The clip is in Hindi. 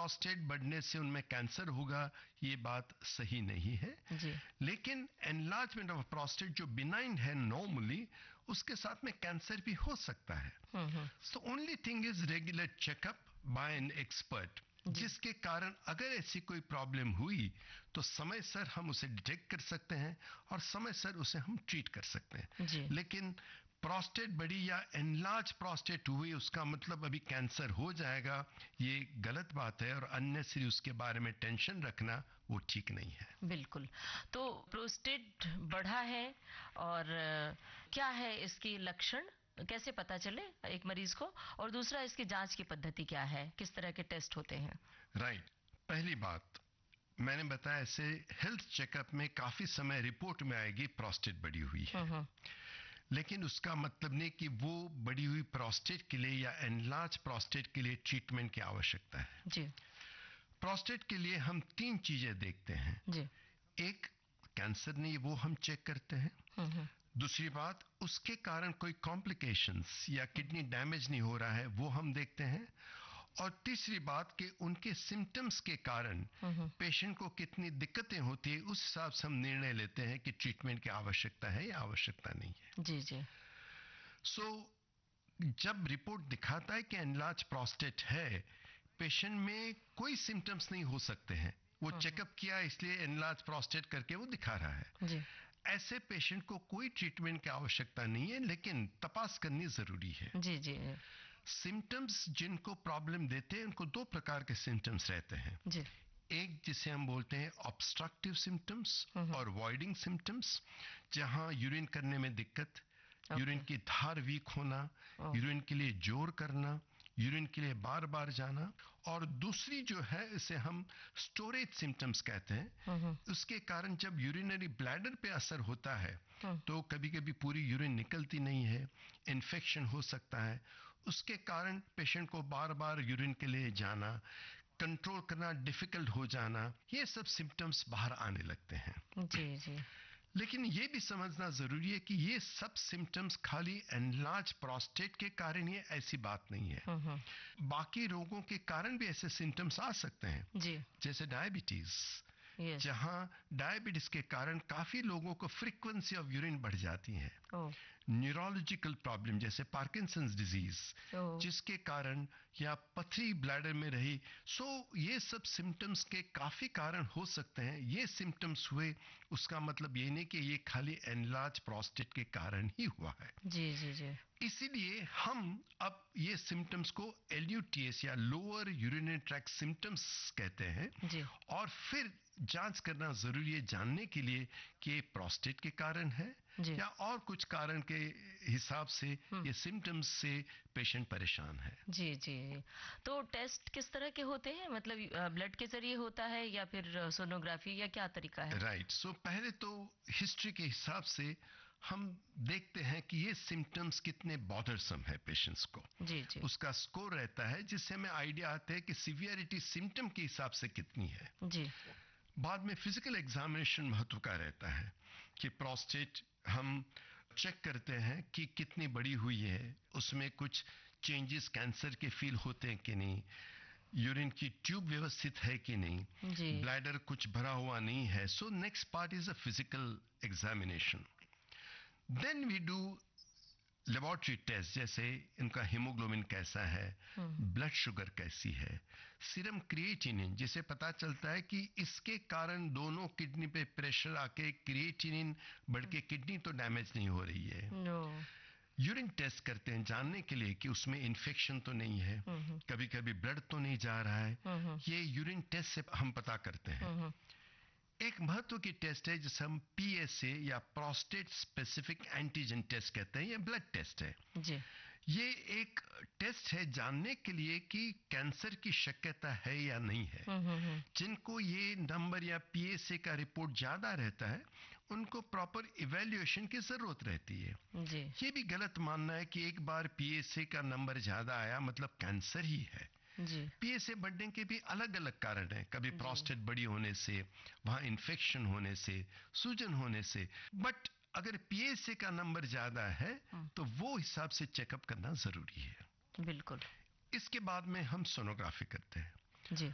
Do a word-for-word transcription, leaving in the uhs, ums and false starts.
प्रोस्टेट बढ़ने से उनमें कैंसर होगा, ये बात सही नहीं है जी। लेकिन एनलार्जमेंट ऑफ प्रोस्टेट जो बिनाइन है नॉर्मली, उसके साथ में कैंसर भी हो सकता है। So only thing is regular checkup bye an expert, जिसके कारण अगर ऐसी कोई प्रॉब्लम हुई तो समय सर हम उसे डिटेक्ट कर सकते हैं और समय सर उसे हम ट्रीट कर सकते हैं। लेकिन प्रोस्टेट बड़ी या एनलार्ज प्रोस्टेट हुई उसका मतलब अभी कैंसर हो जाएगा, ये गलत बात है और अननेसेसरी उसके बारे में टेंशन रखना वो ठीक नहीं है। बिल्कुल। तो प्रोस्टेट बढ़ा है और क्या है इसकी लक्षण, कैसे पता चले एक मरीज को, और दूसरा इसकी जांच की पद्धति क्या है, किस तरह के टेस्ट होते हैं? Right right. पहली बात मैंने बताया, ऐसे हेल्थ चेकअप में काफी समय रिपोर्ट में आएगी प्रोस्टेट बढ़ी हुई है, लेकिन उसका मतलब नहीं कि वो बढ़ी हुई प्रोस्टेट के लिए या एनलार्ज प्रोस्टेट के लिए ट्रीटमेंट की आवश्यकता है जी। प्रोस्टेट के लिए हम तीन चीजें देखते हैं जी। एक, कैंसर नहीं, वो हम चेक करते हैं। दूसरी बात, उसके कारण कोई कॉम्प्लिकेशंस या किडनी डैमेज नहीं हो रहा है, वो हम देखते हैं। और तीसरी बात कि उनके सिम्टम्स के कारण पेशेंट को कितनी दिक्कतें होती है, उस हिसाब से हम निर्णय लेते हैं कि ट्रीटमेंट की आवश्यकता है या आवश्यकता नहीं है। जी जी। सो so, जब रिपोर्ट दिखाता है कि एनलार्ज प्रोस्टेट है, पेशेंट में कोई सिम्टम्स नहीं हो सकते हैं, वो चेकअप किया इसलिए एनलार्ज प्रोस्टेट करके वो दिखा रहा है जी। ऐसे पेशेंट को कोई ट्रीटमेंट की आवश्यकता नहीं है, लेकिन तपास करनी जरूरी है। जी जी। सिम्टम्स जिनको प्रॉब्लम देते हैं उनको दो प्रकार के सिम्टम्स रहते हैं जी। एक जिसे हम बोलते हैं ऑब्स्ट्रक्टिव सिम्टम्स और वॉइडिंग सिम्टम्स, जहां यूरिन करने में दिक्कत, यूरिन की धार वीक होना, यूरिन के लिए जोर करना, यूरिन के लिए बार बार जाना। और दूसरी जो है इसे हम स्टोरेज सिम्टम्स कहते हैं, उसके कारण जब यूरिनरी ब्लैडर पे असर होता है तो कभी कभी पूरी यूरिन निकलती नहीं है, इन्फेक्शन हो सकता है, उसके कारण पेशेंट को बार बार यूरिन के लिए जाना, कंट्रोल करना डिफिकल्ट हो जाना, ये सब सिम्टम्स बाहर आने लगते हैं। जी जी। लेकिन ये भी समझना जरूरी है कि ये सब सिम्टम्स खाली एनलार्ज प्रोस्टेट के कारण ही, ऐसी बात नहीं है। बाकी रोगों के कारण भी ऐसे सिम्टम्स आ सकते हैं जी। जैसे डायबिटीज, yes. जहां डायबिटीज के कारण काफी लोगों को फ्रीक्वेंसी ऑफ यूरिन बढ़ जाती है। oh. न्यूरोलॉजिकल प्रॉब्लम जैसे पार्किंसंस डिजीज, oh. जिसके कारण या पथरी ब्लैडर में रही, सो so, ये सब सिम्टम्स के काफी कारण हो सकते हैं। ये सिम्टम्स हुए उसका मतलब ये नहीं कि ये खाली एनलार्ज प्रोस्टेट के कारण ही हुआ है। जी जी जी। इसीलिए हम अब ये सिम्टम्स को एल यू टी एस या लोअर यूरिनरी ट्रैक्ट सिम्टम्स कहते हैं जी। और फिर जांच करना जरूरी है जानने के लिए कि प्रोस्टेट के कारण है या और कुछ कारण के हिसाब से ये सिम्टम्स से पेशेंट परेशान है। जी जी। तो टेस्ट किस तरह के होते हैं, मतलब ब्लड के जरिए होता है या फिर सोनोग्राफी, या क्या तरीका है? राइट, सो पहले तो हिस्ट्री के हिसाब से हम देखते हैं कि ये सिम्टम्स कितने बॉदरसम है पेशेंट्स को। जी जी। उसका स्कोर रहता है जिससे हमें आइडिया आता है कि सीवियरिटी सिम्टम के हिसाब से कितनी है। जी। बाद में फिजिकल एग्जामिनेशन महत्व का रहता है कि प्रोस्टेट हम चेक करते हैं कि कितनी बड़ी हुई है, उसमें कुछ चेंजेस कैंसर के फील होते हैं कि नहीं, यूरिन की ट्यूब व्यवस्थित है कि नहीं, ब्लैडर कुछ भरा हुआ नहीं है। So next part is a physical examination. Then we do laboratory test, जैसे इनका हीमोग्लोबिन कैसा है, ब्लड शुगर कैसी है, सीरम क्रिएटिनिन, जिसे पता चलता है कि इसके कारण दोनों किडनी पे प्रेशर आके क्रिएटिनिन बढ़ के किडनी तो डैमेज नहीं हो रही है। no. यूरिन टेस्ट करते हैं जानने के लिए कि उसमें इन्फेक्शन तो नहीं है, कभी कभी ब्लड तो नहीं जा रहा है, ये यूरिन टेस्ट से हम पता करते हैं। एक महत्व की टेस्ट है जिसे हम पी एस ए या प्रोस्टेट स्पेसिफिक एंटीजन टेस्ट कहते हैं, ये ब्लड टेस्ट है जी। ये एक टेस्ट है जानने के लिए कि कैंसर की शक्यता है या नहीं है। जिनको ये नंबर या पी एस ए का रिपोर्ट ज्यादा रहता है उनको प्रॉपर इवैल्यूएशन की जरूरत रहती है जी। ये भी गलत मानना है कि एक बार पी एस ए का नंबर ज्यादा आया मतलब कैंसर ही है। पी एस ए बढ़ने के भी अलग अलग कारण हैं, कभी प्रोस्टेट बड़ी होने से, वहां इन्फेक्शन होने से, सूजन होने से, बट अगर पी एस ए का नंबर ज्यादा है तो वो हिसाब से चेकअप करना जरूरी है। बिल्कुल। इसके बाद में हम सोनोग्राफी करते हैं।